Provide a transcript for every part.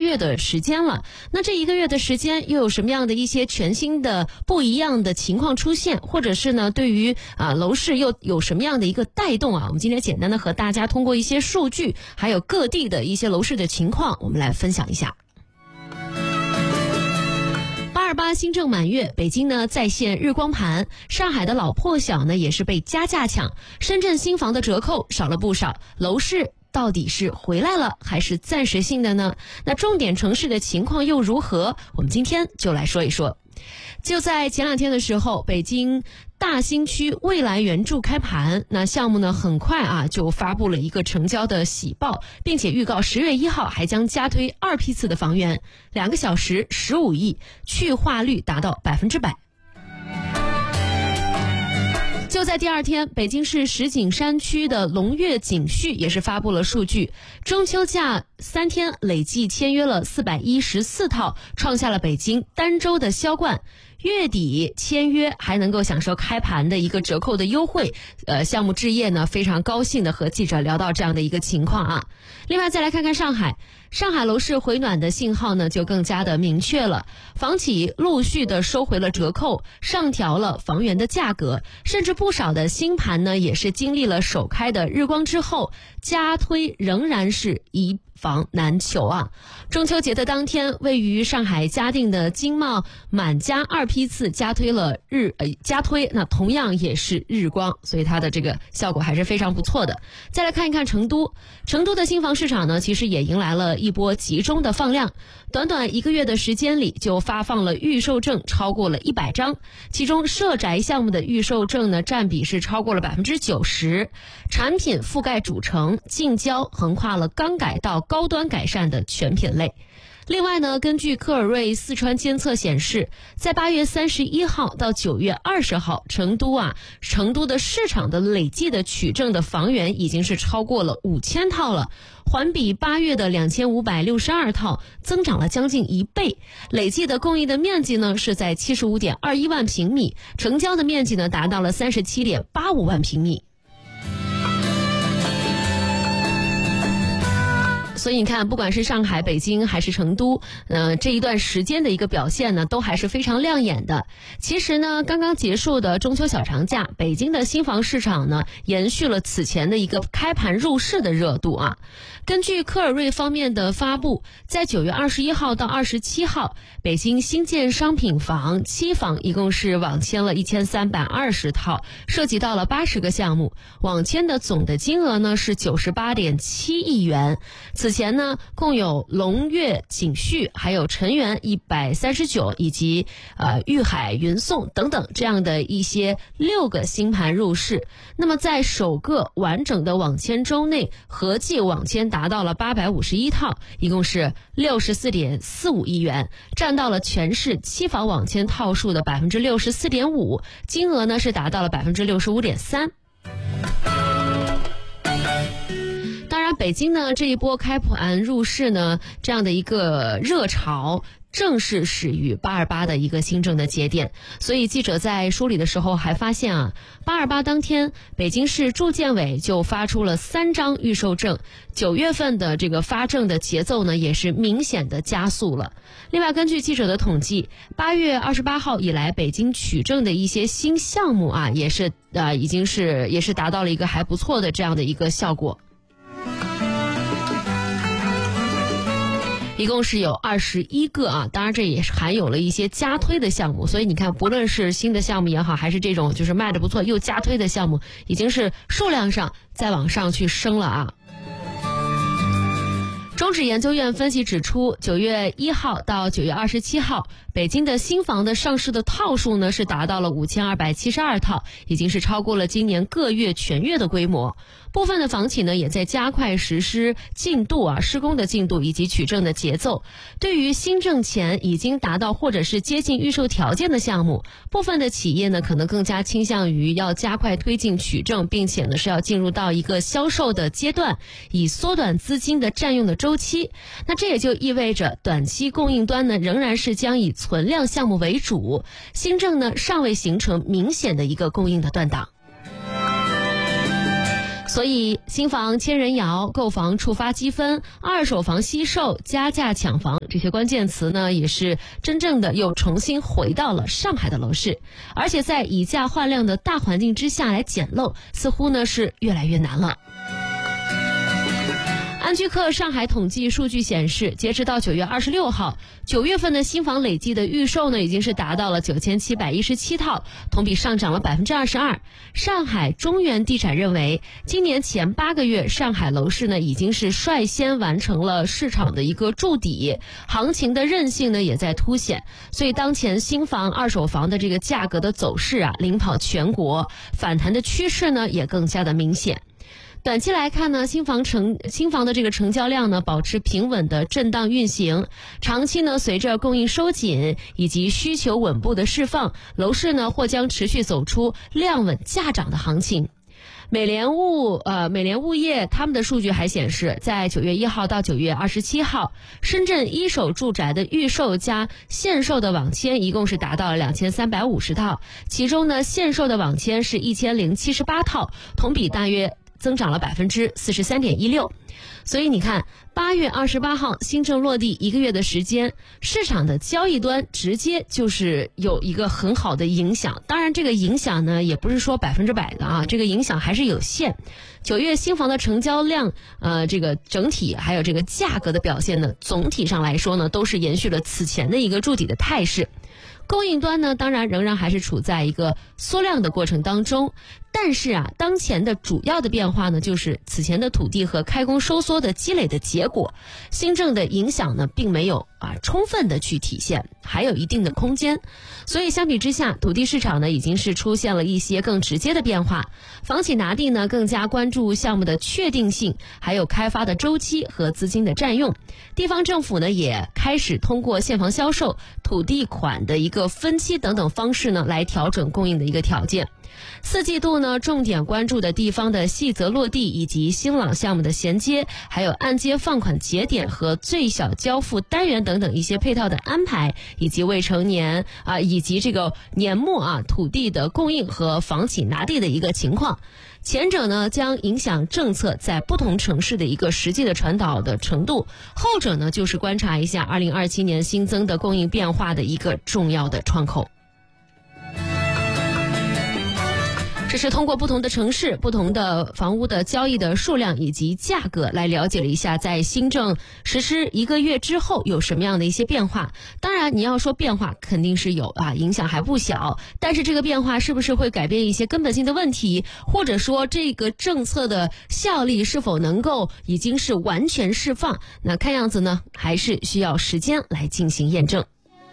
月的时间了。那这1个月的时间又有什么样的一些全新的不一样的情况出现，或者是呢对于楼市又有什么样的一个带动啊？我们今天简单的和大家通过一些数据，还有各地的一些楼市的情况，我们来分享一下。828新政满月，北京呢再现日光盘，上海的老破小呢也是被加价抢，深圳新房的折扣少了不少，楼市到底是回来了还是暂时性的呢？那重点城市的情况又如何？我们今天就来说一说。就在前2天的时候，北京大兴区未来原著开盘，那项目呢很快就发布了一个成交的喜报，并且预告10月1号还将加推2批次的房源，2个小时15亿，去化率达到100%。就在第2天，北京市石景山区的龙悦景旭也是发布了数据，中秋假3天累计签约了414套，创下了北京单周的销冠。月底签约还能够享受开盘的一个折扣的优惠，项目置业呢非常高兴的和记者聊到这样的一个情况啊。另外再来看看上海楼市回暖的信号呢就更加的明确了，房企陆续的收回了折扣，上调了房源的价格，甚至不少的新盘呢也是经历了首开的日光之后，加推仍然是一房难求啊！中秋节的当天，位于上海嘉定的金茂满家2批次加推了加推，那同样也是日光，所以它的这个效果还是非常不错的。再来看一看成都的新房市场呢，其实也迎来了一波集中的放量，短短1个月的时间里就发放了预售证超过了100张，其中社宅项目的预售证呢占比是超过了90%，产品覆盖主城、近郊，横跨了刚改到高端改善的全品类。另外呢，根据科尔瑞四川监测显示，在8月31号到9月20号，成都的市场的累计的取证的房源已经是超过了5000套了，环比8月的2562套增长了将近1倍，累计的供应的面积呢是在75.21万平米，成交的面积呢达到了37.85万平米。所以你看，不管是上海、北京还是成都，这一段时间的一个表现呢，都还是非常亮眼的。其实呢，刚刚结束的中秋小长假，北京的新房市场呢，延续了此前的一个开盘入市的热度啊。根据科尔瑞方面的发布，在9月21号到27号，北京新建商品房期房一共是网签了1320套，涉及到了80个项目，网签的总的金额呢是98.7亿元。此前呢，共有龙悦景旭、还有陈园139以及裕海云颂等等这样的一些6个新盘入市。那么在首个完整的网签周内，合计网签达到了851套，一共是64.45亿元，占到了全市期房网签套数的64.5%，金额呢是达到了65.3%。当然北京呢这一波开盘入市呢这样的一个热潮正是始于828的一个新政的节点，所以记者在梳理的时候还发现828当天北京市住建委就发出了3张预售证，9月份的这个发证的节奏呢也是明显的加速了。另外根据记者的统计，8月28号以来北京取证的一些新项目也是也是达到了一个还不错的这样的一个效果。一共是有21个当然这也是含有了一些加推的项目，所以你看不论是新的项目也好，还是这种就是卖的不错又加推的项目，已经是数量上再往上去升了中指研究院分析指出，9月1号到9月27号，北京的新房的上市的套数呢是达到了5272套，已经是超过了今年各月全月的规模。部分的房企呢也在加快实施进度施工的进度以及取证的节奏。对于新证前已经达到或者是接近预售条件的项目，部分的企业呢可能更加倾向于要加快推进取证，并且呢是要进入到一个销售的阶段，以缩短资金的占用的周期。那这也就意味着短期供应端呢仍然是将以存量项目为主，新政呢尚未形成明显的一个供应的断档。 所以新房千人摇，购房触发积分，二手房惜售，加价抢房，这些关键词呢，也是真正的又重新回到了上海的楼市。而且在以价换量的大环境之下来捡漏，似乎呢是越来越难了。安居客上海统计数据显示，截止到9月26号，9月份的新房累计的预售呢，已经是达到了9717套，同比上涨了22%。上海中原地产认为，今年前8个月，上海楼市呢已经是率先完成了市场的一个筑底，行情的韧性呢也在凸显。所以当前新房、二手房的这个价格的走势啊，领跑全国，反弹的趋势呢也更加的明显。短期来看呢，新房的这个成交量呢保持平稳的震荡运行，长期呢随着供应收紧以及需求稳步的释放，楼市呢或将持续走出量稳价涨的行情。美联物业他们的数据还显示，在9月1号到9月27号，深圳一手住宅的预售加限售的网签一共是达到了2350套，其中呢限售的网签是1078套，同比大约增长了43.16%。所以你看，8月28号新政落地1个月的时间，市场的交易端直接就是有一个很好的影响。当然这个影响呢也不是说100%的啊，这个影响还是有限。9月新房的成交量这个整体还有这个价格的表现呢，总体上来说呢都是延续了此前的一个筑底的态势。供应端呢，当然仍然还是处在一个缩量的过程当中，但是啊，当前的主要的变化呢，就是此前的土地和开工收缩的积累的结果，新政的影响呢，并没有充分的去体现，还有一定的空间。所以相比之下，土地市场呢，已经是出现了一些更直接的变化。房企拿地呢，更加关注项目的确定性，还有开发的周期和资金的占用。地方政府呢，也开始通过现房销售、土地款的一个分期等等方式呢，来调整供应的一个条件。4季度呢，重点关注的地方的细则落地以及新朗项目的衔接，还有按揭放款节点和最小交付单元等等一些配套的安排，以及未成年以及这个年末土地的供应和房企拿地的一个情况。前者呢将影响政策在不同城市的一个实际的传导的程度，后者呢就是观察一下2027年新增的供应变化的一个重要的窗口。这是通过不同的城市、不同的房屋的交易的数量以及价格来了解了一下在新政实施1个月之后有什么样的一些变化。当然你要说变化肯定是有影响还不小，但是这个变化是不是会改变一些根本性的问题，或者说这个政策的效力是否能够已经是完全释放，那看样子呢还是需要时间来进行验证。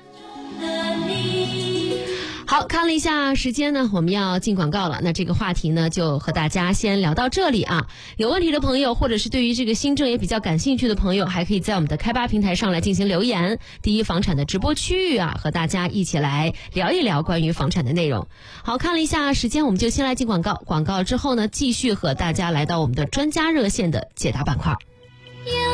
好，看了一下时间呢，我们要进广告了。那这个话题呢，就和大家先聊到这里啊。有问题的朋友，或者是对于这个新政也比较感兴趣的朋友，还可以在我们的开吧平台上来进行留言。第一房产的直播区域和大家一起来聊一聊关于房产的内容。好，看了一下时间，我们就先来进广告。广告之后呢，继续和大家来到我们的专家热线的解答板块。